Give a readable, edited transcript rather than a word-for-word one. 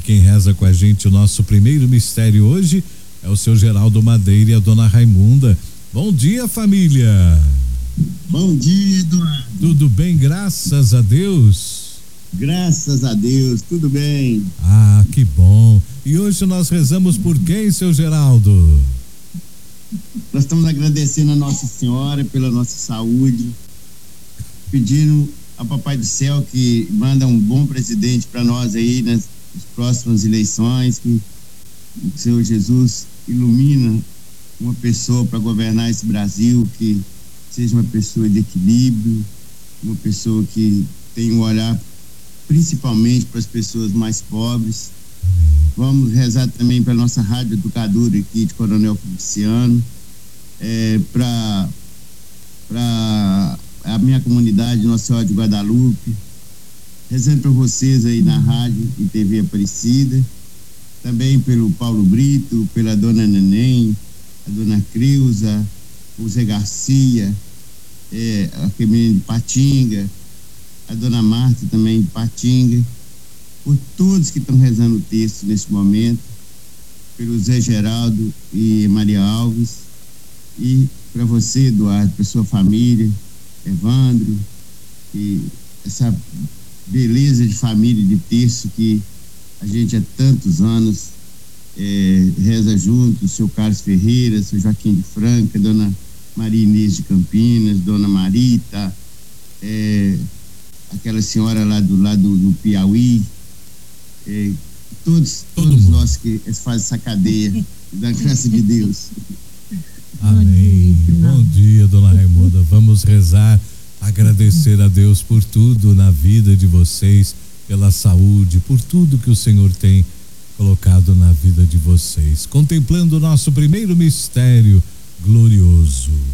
quem reza com a gente o nosso primeiro mistério hoje é o seu Geraldo Madeira e a dona Raimunda. Bom dia, família. Bom dia, Eduardo. Tudo bem, graças a Deus? Graças a Deus, tudo bem. Ah, que bom. E hoje nós rezamos por quem, seu Geraldo? Nós estamos agradecendo a Nossa Senhora pela nossa saúde, pedindo a Papai do Céu que manda um bom presidente para nós aí nas próximas eleições, que o Senhor Jesus ilumina uma pessoa para governar esse Brasil, que seja uma pessoa de equilíbrio, uma pessoa que tenha um olhar principalmente para as pessoas mais pobres. Vamos rezar também para a nossa rádio educadora aqui de Coronel Feliciano, para a minha comunidade, Nossa Senhora de Guadalupe, rezando para vocês aí na rádio e TV Aparecida, também pelo Paulo Brito, pela dona Neném, a dona Creuza, o Zé Garcia, a menina de Patinga, a dona Marta também de Patinga, por todos que estão rezando o texto nesse momento, pelo Zé Geraldo e Maria Alves, e para você, Eduardo, para sua família, Evandro, e essa beleza de família de terço que a gente há tantos anos reza junto, o seu Carlos Ferreira, seu Joaquim de Franca, dona Maria Inês de Campinas, dona Marita, aquela senhora lá do Piauí, todos nós que fazem essa cadeia da graça de Deus. Amém. Bom dia, dona Raimunda. Vamos rezar, agradecer a Deus por tudo na vida de vocês, pela saúde, por tudo que o Senhor tem colocado na vida de vocês. Contemplando o nosso primeiro mistério glorioso.